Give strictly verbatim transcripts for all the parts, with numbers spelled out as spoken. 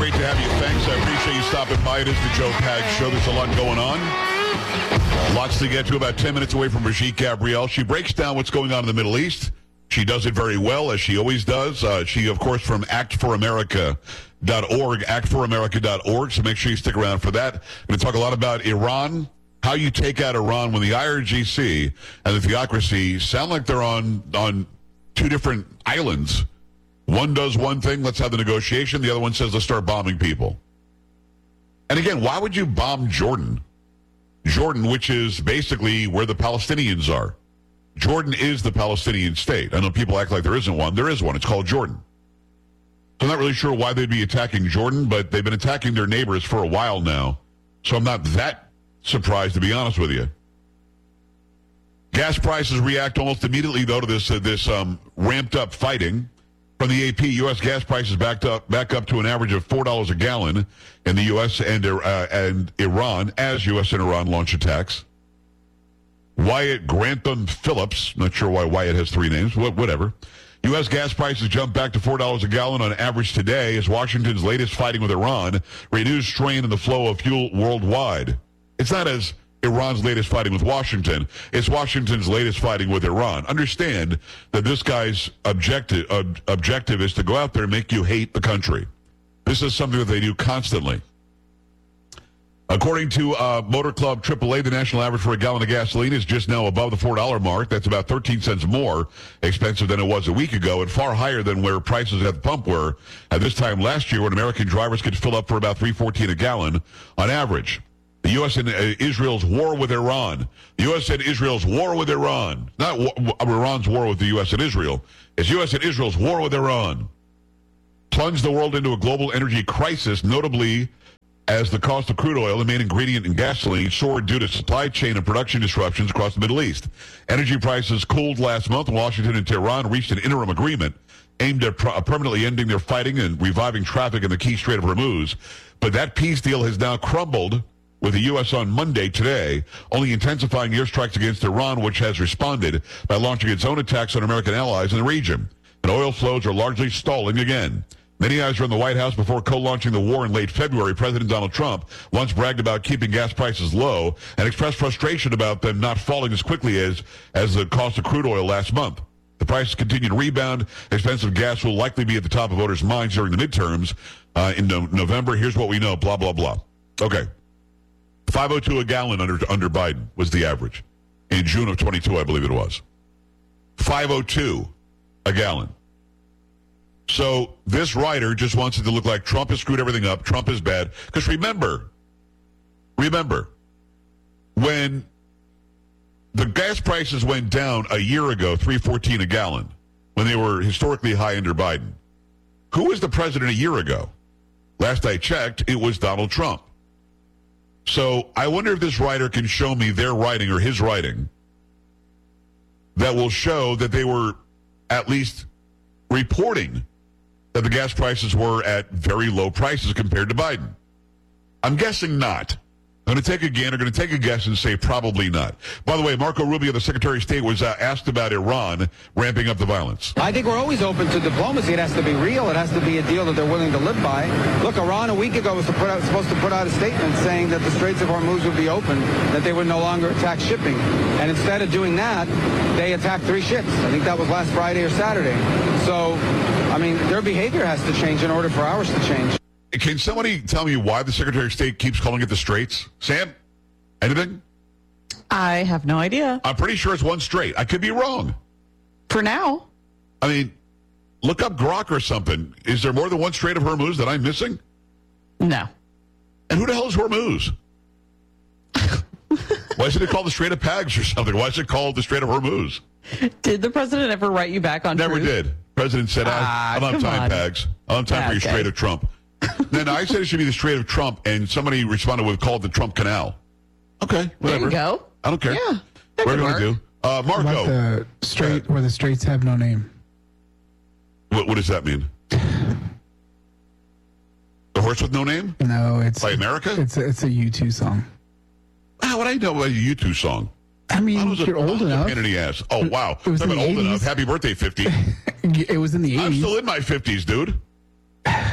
great to have you. Thanks. I appreciate you stopping by. It is the Joe Pags Show. There's a lot going on. Lots to get to. About ten minutes away from Brigitte Gabriel. She breaks down what's going on in the Middle East. She does it very well, as she always does. Uh, she, of course, from act for america dot org, act for america dot org, so make sure you stick around for that. We're going to talk a lot about Iran, how you take out Iran when the I R G C and the theocracy sound like they're on, on two different islands. One does one thing, let's have the negotiation. The other one says, let's start bombing people. And again, why would you bomb Jordan? Jordan, which is basically where the Palestinians are. Jordan is the Palestinian state. I know people act like there isn't one. There is one. It's called Jordan. So I'm not really sure why they'd be attacking Jordan, but they've been attacking their neighbors for a while now. So I'm not that surprised, to be honest with you. Gas prices react almost immediately, though, to this uh, this um, ramped-up fighting. From the A P, U S gas prices backed up back up to an average of four dollars a gallon in the U S and uh, and Iran as U S and Iran launch attacks. Wyatt Grantham Phillips, not sure why Wyatt has three names, whatever. U S gas prices jumped back to four dollars a gallon on average today as Washington's latest fighting with Iran renews strain in the flow of fuel worldwide. It's not as Iran's latest fighting with Washington. It's Washington's latest fighting with Iran. Understand that this guy's objective ob- objective is to go out there and make you hate the country. This is something that they do constantly. According to uh, Motor Club triple A, the national average for a gallon of gasoline is just now above the four dollars mark. That's about thirteen cents more expensive than it was a week ago and far higher than where prices at the pump were at this time last year when American drivers could fill up for about three fourteen a gallon on average. The U S and uh, Israel's war with Iran. The U S and Israel's war with Iran. Not wa- Iran's war with the U S and Israel. It's U S and Israel's war with Iran. Plunged the world into a global energy crisis, notably as the cost of crude oil, the main ingredient in gasoline, soared due to supply chain and production disruptions across the Middle East. Energy prices cooled last month. Washington and Tehran reached an interim agreement aimed at pro- permanently ending their fighting and reviving traffic in the key Strait of Hormuz. But that peace deal has now crumbled with the U S on Monday today, only intensifying airstrikes against Iran, which has responded by launching its own attacks on American allies in the region. And oil flows are largely stalling again. Many eyes are on the White House before co-launching the war in late February. President Donald Trump once bragged about keeping gas prices low and expressed frustration about them not falling as quickly as, as the cost of crude oil last month. The prices continue to rebound. Expensive gas will likely be at the top of voters' minds during the midterms uh, in no- November. Here's what we know, blah, blah, blah. Okay. five oh two a gallon under under Biden was the average. In June of twenty-two, I believe it was. five oh two a gallon. So this writer just wants it to look like Trump has screwed everything up. Trump is bad. Because remember, remember, when the gas prices went down a year ago, three fourteen a gallon, when they were historically high under Biden, who was the president a year ago? Last I checked, it was Donald Trump. So I wonder if this writer can show me their writing or his writing that will show that they were at least reporting that the gas prices were at very low prices compared to Biden. I'm guessing not. I'm going to take a gander, going to take a guess and say probably not. By the way, Marco Rubio, the Secretary of State, was uh, asked about Iran ramping up the violence. I think we're always open to diplomacy. It has to be real. It has to be a deal that they're willing to live by. Look, Iran a week ago was to put out, supposed to put out a statement saying that the Straits of Hormuz would be open, that they would no longer attack shipping. And instead of doing that, they attacked three ships. I think that was last Friday or Saturday. So, I mean, their behavior has to change in order for ours to change. Can somebody tell me why the Secretary of State keeps calling it the Straits? Sam? Anything? I have no idea. I'm pretty sure it's one strait. I could be wrong. For now. I mean, look up Grok or something. Is there more than one Strait of Hormuz that I'm missing? No. And who the hell is Hormuz? Why is it called the Strait of Pags or something? Why is it called the Strait of Hormuz? Did the president ever write you back on Never truth? did. President said, Ah, I'm on come time, on. Pags. I'm on time Yeah, for your okay. Strait of Trump. Then I said it should be the Strait of Trump, and somebody responded with called the Trump Canal. Okay, whatever. There you go. I don't care. Yeah. that We're could going to work. do. Uh, What about Marco, the straight where the straits have no name? what, what does that mean? The horse with no name? No, it's By America? It's a, it's a U two song. How would I know about a U two song? I mean, I was a, you're old I was a enough. pain in the ass. Oh, wow. It was I'm in old the enough. eighties. Happy birthday, fifty. It was in the I'm eighties. still in my fifties, dude.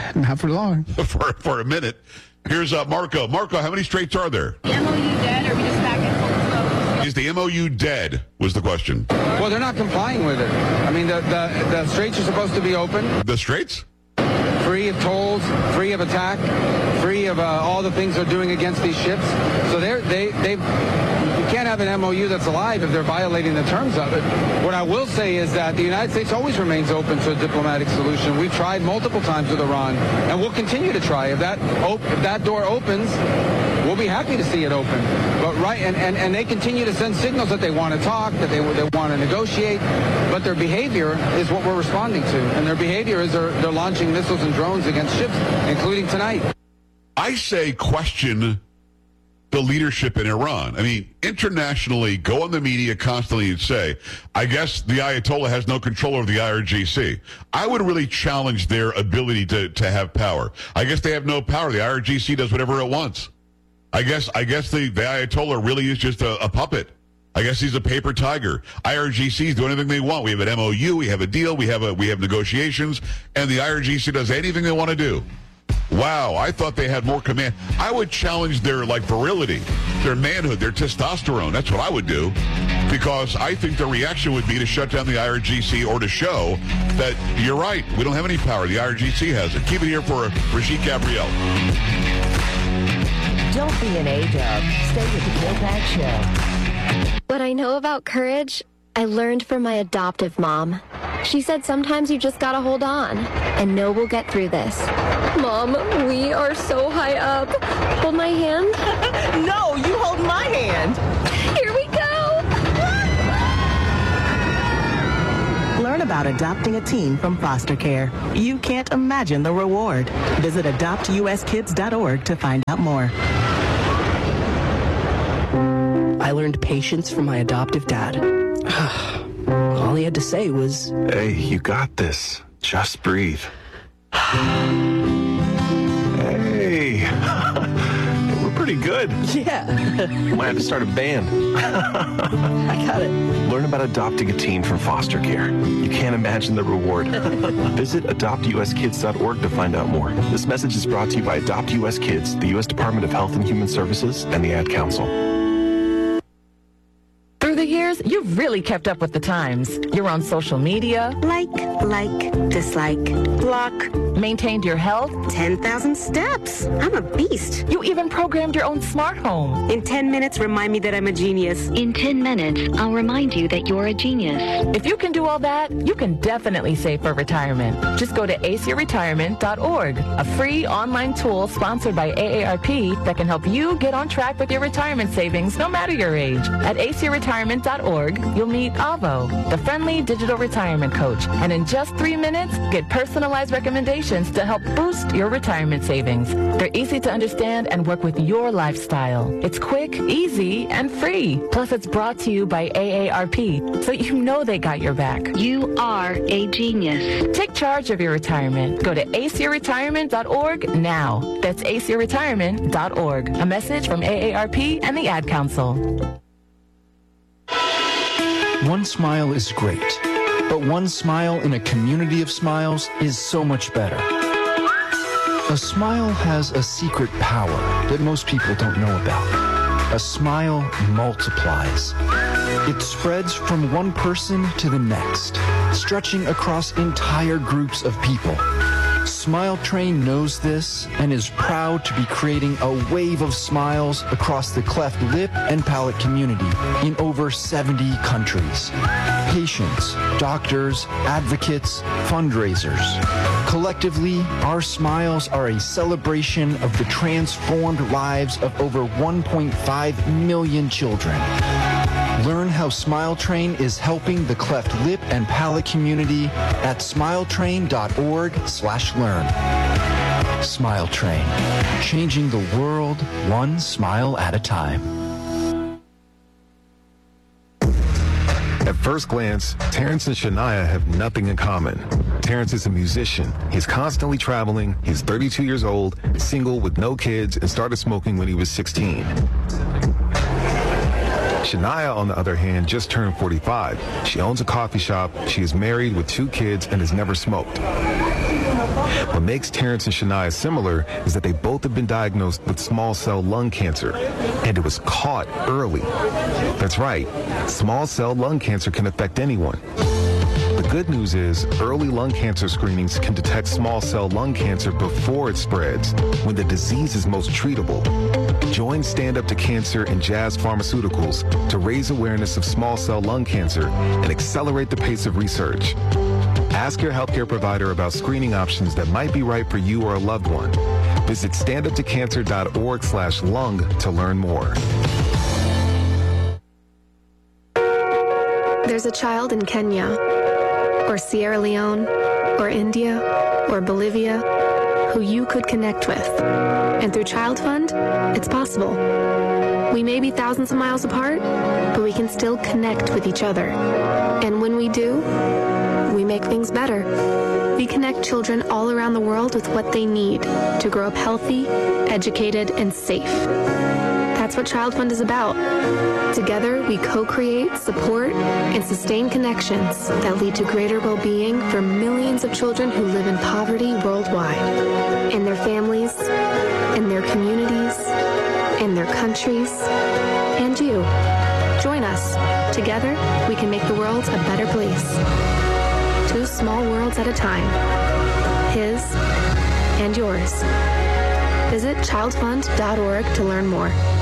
Not for long. for for a minute. Here's uh, Marco. Marco, how many straights are there? The M O U dead, or are we just back in full flow? Is the M O U dead, was the question. Well, they're not complying with it. I mean, the, the, the straits are supposed to be open, The straits? free of tolls, free of attack, free of uh, all the things they're doing against these ships. So they're, they, they've, you can't have an M O U that's alive if they're violating the terms of it. What I will say is that the United States always remains open to a diplomatic solution. We've tried multiple times with Iran, and we'll continue to try. If that, op- if that door opens, we'll be happy to see it open. But right, and, and, and they continue to send signals that they want to talk, that they, they want to negotiate, but their behavior is what we're responding to. And their behavior is they're, they're launching missiles and drones against ships, including tonight. I say question the leadership in Iran. I mean, internationally, go on the media constantly and say, I guess the Ayatollah has no control over the I R G C. I would really challenge their ability to, to have power. I guess they have no power. The I R G C does whatever it wants. I guess I guess the, the Ayatollah really is just a, a puppet. I guess he's a paper tiger. I R G Cs do anything they want. We have an M O U, we have a deal, we have a we have negotiations, and the I R G C does anything they want to do. Wow, I thought they had more command. I would challenge their like virility, their manhood, their testosterone. That's what I would do, because I think the reaction would be to shut down the I R G C or to show that you're right. We don't have any power. The I R G C has it. Keep it here for Rashid Gabrielle. Don't be an A-dub. Stay with the Bill Pack Show. What I know about courage, I learned from my adoptive mom. She said sometimes you just gotta hold on and know we'll get through this. Mom, we are so high up. Hold my hand. No, you hold my hand. Here we go. Learn about adopting a teen from foster care. You can't imagine the reward. Visit adopt U S kids dot org to find out more. I learned patience from my adoptive dad. All he had to say was, "Hey, you got this. Just breathe." Hey, we're pretty good. yeah, We might have to start a band. I got it. Learn about adopting a teen from foster care. You can't imagine the reward. Visit adopt U S kids dot org to find out more. This message is brought to you by Adopt U S Kids, the U S Department of Health and Human Services, and the Ad Council. Through the years, you've really kept up with the times. You're on social media. Like, like, dislike, block. Maintained your health. ten thousand steps. I'm a beast. You even programmed your own smart home. In ten minutes, remind me that I'm a genius. In ten minutes, I'll remind you that you're a genius. If you can do all that, you can definitely save for retirement. Just go to A C E retirement dot org, a free online tool sponsored by A A R P that can help you get on track with your retirement savings no matter your age. At A C E retirement dot org, you'll meet Avo, the friendly digital retirement coach. And in just three minutes, get personalized recommendations to help boost your retirement savings. They're easy to understand and work with your lifestyle. It's quick, easy, and free. Plus, it's brought to you by A A R P, so you know they got your back. You are a genius. Take charge of your retirement. Go to A C E retirement dot org now. That's A C E retirement dot org. A message from A A R P and the Ad Council. One smile is great, but one smile in a community of smiles is so much better. A smile has a secret power that most people don't know about. A smile multiplies. It spreads from one person to the next, stretching across entire groups of people. Smile Train knows this and is proud to be creating a wave of smiles across the cleft lip and palate community in over seventy countries. Patients, doctors, advocates, fundraisers. Collectively, our smiles are a celebration of the transformed lives of over one point five million children. Learn how Smile Train is helping the cleft lip and palate community at smile train dot org slash learn. Smile Train, changing the world one smile at a time. At first glance, Terrence and Shania have nothing in common. Terrence is a musician. He's constantly traveling. He's thirty-two years old, single with no kids, and started smoking when he was sixteen. Shania, on the other hand, just turned forty-five. She owns a coffee shop. She is married with two kids and has never smoked. What makes Terrence and Shania similar is that they both have been diagnosed with small cell lung cancer, and it was caught early. That's right, small cell lung cancer can affect anyone. The good news is early lung cancer screenings can detect small cell lung cancer before it spreads, when the disease is most treatable. Join Stand Up to Cancer and Jazz Pharmaceuticals to raise awareness of small cell lung cancer and accelerate the pace of research. Ask your healthcare provider about screening options that might be right for you or a loved one. Visit standuptocancer.org slash lung to learn more. There's a child in Kenya, or Sierra Leone, or India, or Bolivia, who you could connect with. And through Child Fund, it's possible. We may be thousands of miles apart, but we can still connect with each other. And when we do, we make things better. We connect children all around the world with what they need to grow up healthy, educated, and safe. That's what Child Fund is about. Together, we co-create, support, and sustain connections that lead to greater well-being for millions of children who live in poverty worldwide, and their families, and their communities, and their countries, and you. Join us. Together, we can make the world a better place. Two small worlds at a time. His and yours. Visit child fund dot org to learn more.